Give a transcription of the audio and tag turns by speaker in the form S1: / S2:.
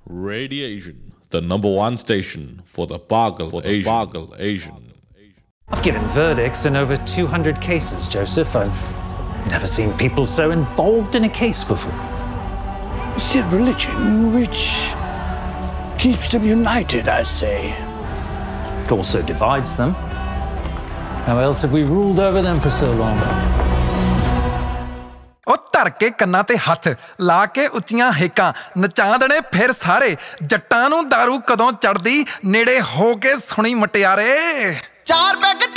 S1: Radiation, the #1 station for the Boggle Asian.
S2: I've given verdicts in over 200 cases, Joseph. I've never seen people so involved in a case before.
S3: It's a religion which keeps them united, I say.
S2: It also divides them. How else have we ruled over them for so long?
S4: ਉਹ ਧਰ ਕੇ ਕੰਨਾਂ ਤੇ ਹੱਥ ਲਾ ਕੇ ਉੱਚੀਆਂ ਹੇਕਾਂ ਨਚਾ ਦੇਣੇ ਫਿਰ ਸਾਰੇ ਜੱਟਾਂ ਨੂੰ ਦਾਰੂ ਕਦੋਂ ਚੜਦੀ ਨੇੜੇ ਹੋ ਕੇ ਸੁਣੀ ਮਟਿਆਰੇ 4 ਪੈਗ